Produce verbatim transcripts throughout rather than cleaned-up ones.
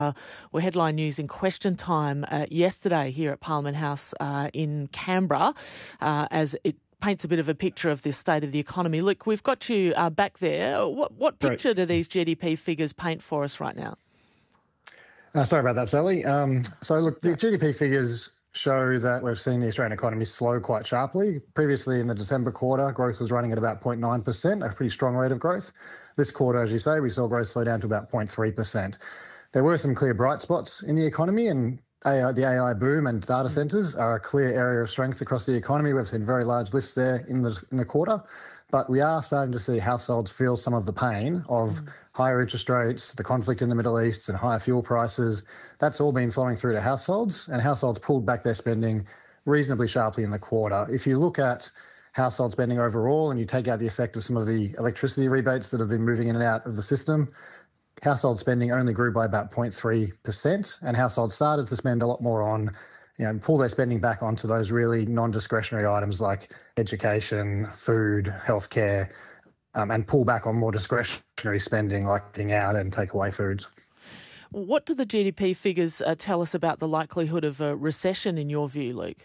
Uh, were headline news in Question Time uh, yesterday here at Parliament House uh, in Canberra uh, as it paints a bit of a picture of the state of the economy. Look, we've got you uh, back there. What, what picture Right. do these G D P figures paint for us right now? Uh, sorry about that, Sally. Um, so, look, the G D P figures show that we've seen the Australian economy slow quite sharply. Previously, in the December quarter, growth was running at about zero point nine percent, a pretty strong rate of growth. This quarter, as you say, we saw growth slow down to about zero point three percent. There were some clear bright spots in the economy, and A I, the A I boom and data centres are a clear area of strength across the economy. We've seen very large lifts there in the in the quarter, but we are starting to see households feel some of the pain of mm. higher interest rates, the conflict in the Middle East and higher fuel prices. That's all been flowing through to households, and households pulled back their spending reasonably sharply in the quarter. If you look at household spending overall and you take out the effect of some of the electricity rebates that have been moving in and out of the system, household spending only grew by about zero point three percent, and households started to spend a lot more on, you know, pull their spending back onto those really non-discretionary items like education, food, healthcare, um, and pull back on more discretionary spending like eating out and takeaway foods. What do the G D P figures uh, tell us about the likelihood of a recession in your view, Luke?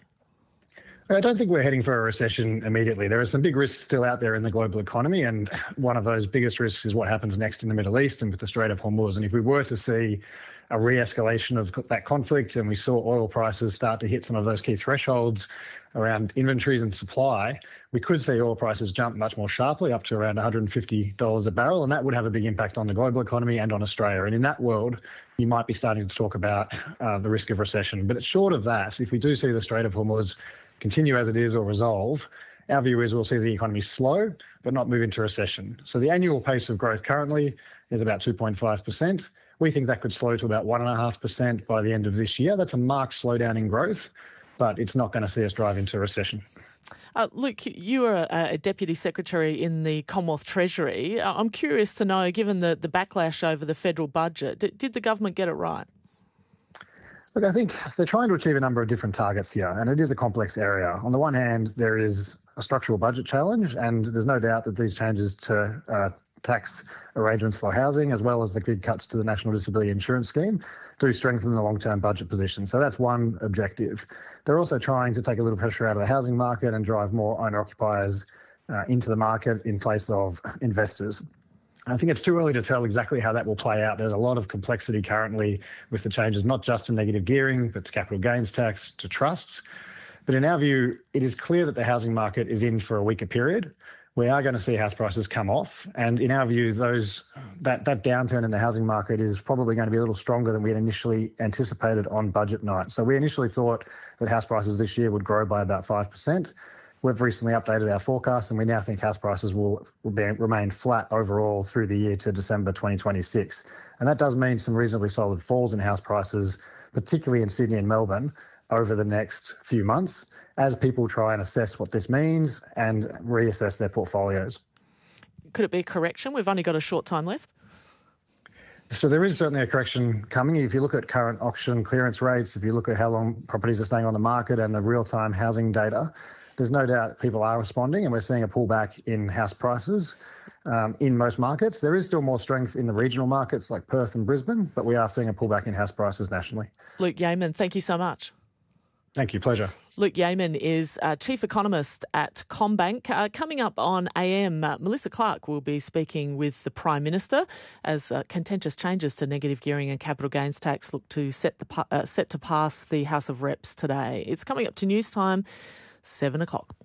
I don't think we're heading for a recession immediately. There are some big risks still out there in the global economy, and one of those biggest risks is what happens next in the Middle East and with the Strait of Hormuz. And if we were to see a re-escalation of that conflict and we saw oil prices start to hit some of those key thresholds around inventories and supply, we could see oil prices jump much more sharply up to around one hundred fifty dollars a barrel, and that would have a big impact on the global economy and on Australia. And in that world, you might be starting to talk about uh, the risk of recession. But it's short of that. If we do see the Strait of Hormuz continue as it is or resolve, our view is we'll see the economy slow but not move into recession. So the annual pace of growth currently is about two point five percent. We think that could slow to about one point five percent by the end of this year. That's a marked slowdown in growth, but it's not going to see us drive into recession. Uh, Luke, you are a, a Deputy Secretary in the Commonwealth Treasury. Uh, I'm curious to know, given the, the backlash over the federal budget, did, did the government get it right? Look, I think they're trying to achieve a number of different targets here, and it is a complex area. On the one hand, there is a structural budget challenge, and there's no doubt that these changes to uh, tax arrangements for housing, as well as the big cuts to the National Disability Insurance Scheme, do strengthen the long-term budget position. So that's one objective. They're also trying to take a little pressure out of the housing market and drive more owner-occupiers uh, into the market in place of investors. I think it's too early to tell exactly how that will play out. There's a lot of complexity currently with the changes, not just to negative gearing, but to capital gains tax, to trusts. But in our view, it is clear that the housing market is in for a weaker period. We are going to see house prices come off. And in our view, those that, that downturn in the housing market is probably going to be a little stronger than we had initially anticipated on budget night. So we initially thought that house prices this year would grow by about five percent. We've recently updated our forecast, and we now think house prices will, will be, remain flat overall through the year to December twenty twenty-six. And that does mean some reasonably solid falls in house prices, particularly in Sydney and Melbourne, over the next few months as people try and assess what this means and reassess their portfolios. Could it be a correction? We've only got a short time left. So there is certainly a correction coming. If you look at current auction clearance rates, if you look at how long properties are staying on the market and the real-time housing data, there's no doubt people are responding, and we're seeing a pullback in house prices um, in most markets. There is still more strength in the regional markets like Perth and Brisbane, but we are seeing a pullback in house prices nationally. Luke Yeaman, thank you so much. Thank you. Pleasure. Luke Yeaman is uh, Chief Economist at CommBank. Uh, coming up on A M, uh, Melissa Clark will be speaking with the Prime Minister as uh, contentious changes to negative gearing and capital gains tax look to set the uh, set to pass the House of Reps today. It's coming up to news time, seven o'clock.